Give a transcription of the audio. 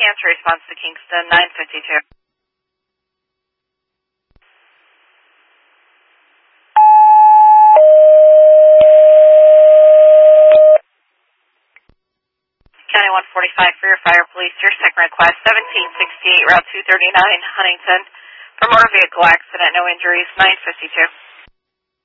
Cancer response to Kingston, 952. County 145 for your fire police, your second request, 1768 Route 239, Huntington. For motor vehicle accident, no injuries, 952.